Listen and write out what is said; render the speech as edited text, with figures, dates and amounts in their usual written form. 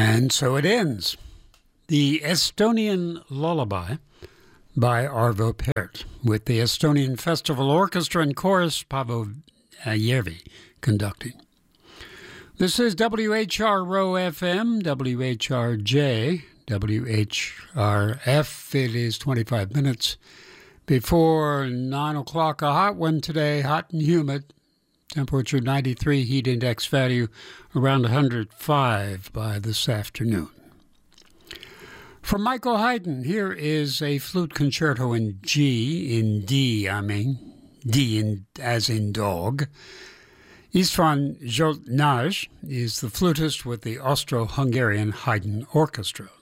And so it ends. The Estonian Lullaby by Arvo Pärt, with the Estonian Festival Orchestra and Chorus Paavo Järvi conducting. This is WHRO FM, WHRJ, WHRF. It is 25 minutes before 9 o'clock. A hot one today, hot and humid. Temperature 93, heat index value around 105 by this afternoon. From Michael Haydn, here is a flute concerto in D, as in dog. István Zsolnai is the flutist with the Austro-Hungarian Haydn Orchestra.